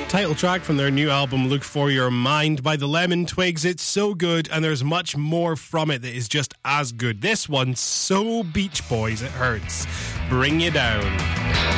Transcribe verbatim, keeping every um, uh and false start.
Title track from their new album Look For Your Mind by the Lemon Twigs. It's so good, and there's much more from it that is just as good. This one's so Beach Boys it hurts. Bring You Down.